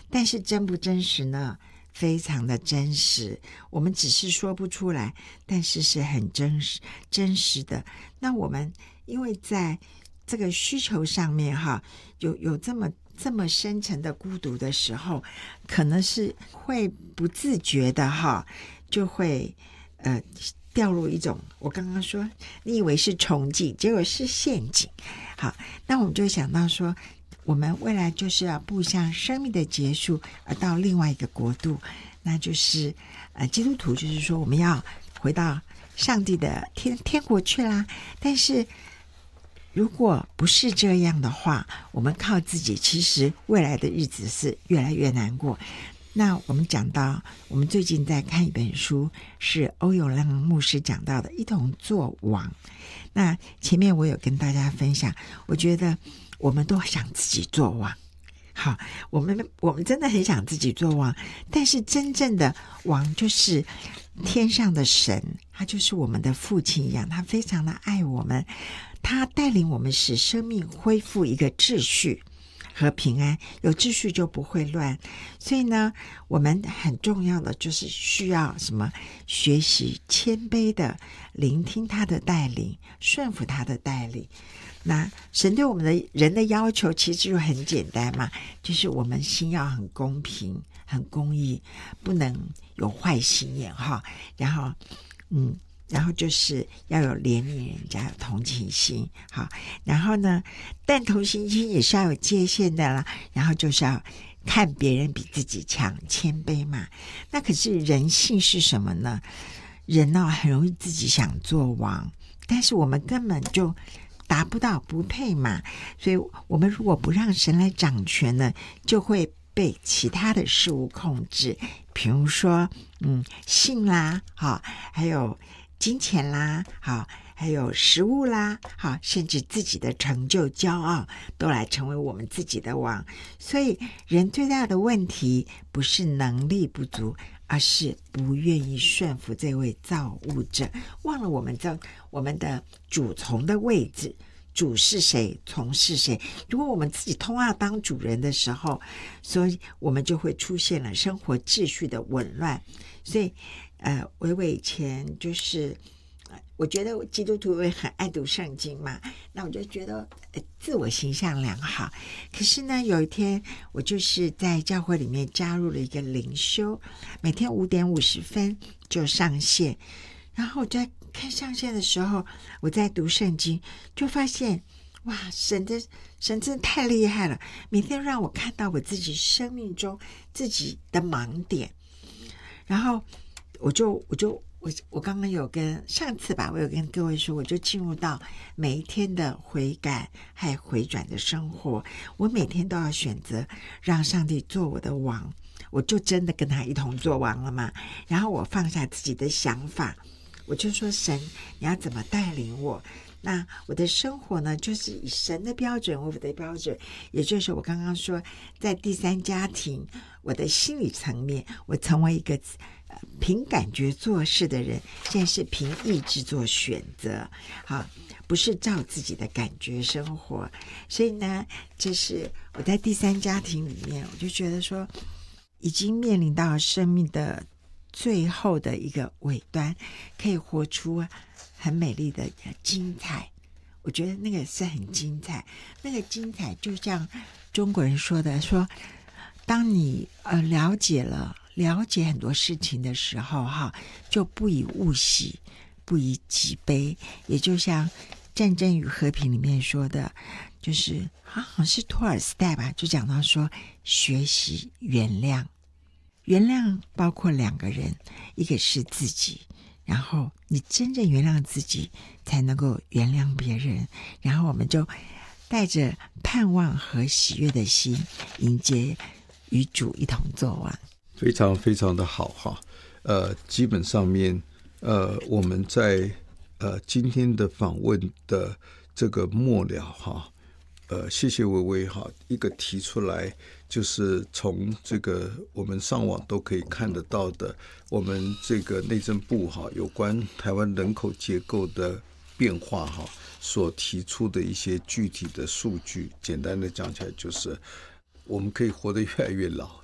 但是真不真实呢？非常的真实，我们只是说不出来，但是是很真实的。那我们因为在这个需求上面哈，有这么深层的孤独的时候，可能是会不自觉的哈，就会掉入一种，我刚刚说你以为是憧憬，结果是陷阱。好，那我们就想到说，我们未来就是要步向生命的结束，而到另外一个国度，那就是基督徒，就是说我们要回到上帝的天国去啦。但是如果不是这样的话，我们靠自己，其实未来的日子是越来越难过。那我们讲到，我们最近在看一本书，是欧永亮牧师讲到的一同作王。那前面我有跟大家分享，我觉得我们都想自己做王。好，我们真的很想自己做王，但是真正的王就是天上的神，他就是我们的父亲一样，他非常的爱我们，他带领我们使生命恢复一个秩序和平安，有秩序就不会乱。所以呢，我们很重要的就是需要什么？学习谦卑的聆听他的带领，顺服他的带领。那神对我们的人的要求其实就很简单嘛，就是我们心要很公平、很公义，不能有坏心眼哈。然后就是要有怜悯人家，有同情心。好，然后呢，但同情心也是要有界限的啦。然后就是要看别人比自己强，谦卑嘛。那可是人性是什么呢？人很容易自己想做王，但是我们根本就达不到，不配嘛。所以我们如果不让神来掌权呢，就会被其他的事物控制，比如说性啦，好，还有金钱啦，好，还有食物啦，好，甚至自己的成就、骄傲都来成为我们自己的王。所以人最大的问题不是能力不足，而是不愿意顺服这位造物者，忘了我们的主从的位置，主是谁，从是谁。如果我们自己都要当主人的时候，所以我们就会出现了生活秩序的紊乱。所以伟以前就是我觉得基督徒也很爱读圣经嘛，那我就觉得自我形象良好。可是呢，有一天我就是在教会里面加入了一个灵修，每天5点50分就上线。然后我在看上线的时候，我在读圣经，就发现哇，神真的太厉害了，每天让我看到我自己生命中自己的盲点。然后我刚刚有跟上次吧，我有跟各位说，我就进入到每一天的悔改还有回转的生活。我每天都要选择让上帝做我的王，我就真的跟他一同做王了嘛。然后我放下自己的想法，我就说神，你要怎么带领我？那我的生活呢，就是以神的标准，我的标准，也就是我刚刚说，在第三家庭，我的心理层面，我成为一个凭感觉做事的人，现在是凭意志做选择，好，不是照自己的感觉生活。所以呢，这是我在第三家庭里面，我就觉得说，已经面临到生命的最后的一个尾端，可以活出很美丽的精彩。我觉得那个是很精彩，那个精彩就像中国人说的，说当你了解很多事情的时候哈，就不以物喜，不以己悲。也就像《战争与和平》里面说的，就是好像是托尔斯泰吧，就讲到说学习原谅。原谅包括2个人，一个是自己，然后你真正原谅自己，才能够原谅别人。然后我们就带着盼望和喜悦的心，迎接与主一同作王。 非常非常的好哈。基本上面我们在今天的访问的这个末了哈，谢谢薇薇哈，一个提出来就是从这个我们上网都可以看得到的，我们这个内政部哈有关台湾人口结构的变化哈所提出的一些具体的数据，简单的讲起来就是我们可以活得越来越老，